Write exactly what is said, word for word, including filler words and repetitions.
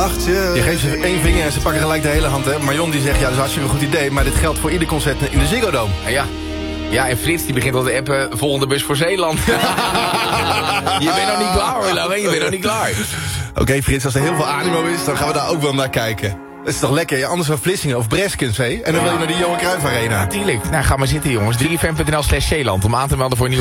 nachtje. Je geeft ze één vinger en ze pakken gelijk de hele hand. Hè. Marion die zegt, ja, dat is hartstikke goed idee. Maar dit geldt voor ieder concert in de Ziggo Dome. Ja, ja, en Frits die begint al te appen, volgende bus voor Zeeland. Je bent nog niet klaar hoor, Lauwe, je bent nog niet klaar. Oké okay, Frits, als er heel veel animo is, dan gaan we daar ook wel naar kijken. Dat is toch lekker? Ja, anders van Vlissingen of Breskens, hé? En dan wil je naar die Johan Cruijff Arena. Natuurlijk. Nou, ga maar zitten jongens. drie f m punt n l slash Zeeland om aan te melden voor een nieuwe